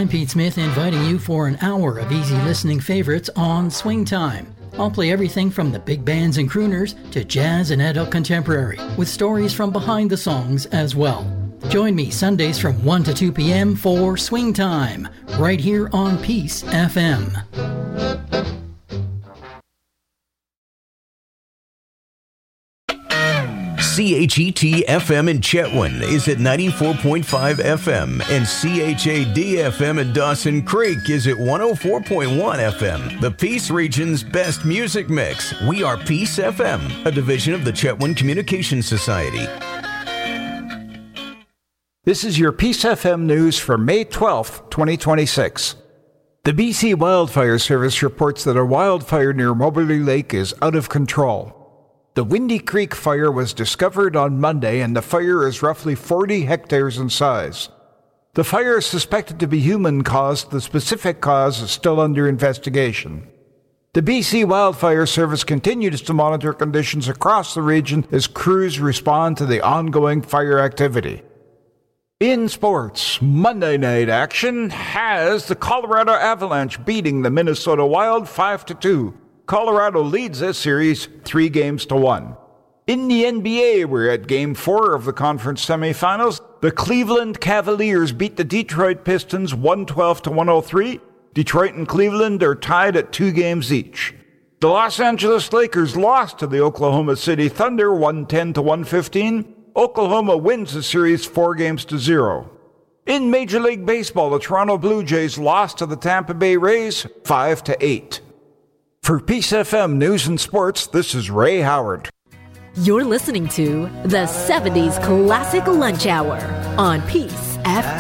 I'm Pete Smith, inviting you for an hour of easy listening favorites on Swing Time. I'll play everything from the big bands and crooners to jazz and adult contemporary, with stories from behind the songs as well. Join me Sundays from 1 to 2 p.m. for Swing Time, right here on Peace FM. CHET-FM in Chetwynd is at 94.5 FM, and CHAD-FM in Dawson Creek is at 104.1 FM. The Peace Region's best music mix. We are Peace FM, a division of the Chetwynd Communications Society. This is your Peace FM news for May 12th, 2026. The BC Wildfire Service reports that a wildfire near Moberly Lake is out of control. The Windy Creek fire was discovered on Monday, and the fire is roughly 40 hectares in size. The fire is suspected to be human-caused. The specific cause is still under investigation. The BC Wildfire Service continues to monitor conditions across the region as crews respond to the ongoing fire activity. In sports, Monday night action has the Colorado Avalanche beating the Minnesota Wild 5-2. Colorado leads this series 3-1. In the NBA, we're at Game 4 of the conference semifinals. The Cleveland Cavaliers beat the Detroit Pistons 112-103. Detroit and Cleveland are tied at 2 games each. The Los Angeles Lakers lost to the Oklahoma City Thunder 110-115. Oklahoma wins the series 4-0. In Major League Baseball, the Toronto Blue Jays lost to the Tampa Bay Rays 5-8. For Peace FM News and Sports, this is Ray Howard. You're listening to the 70s Classic Lunch Hour on Peace FM.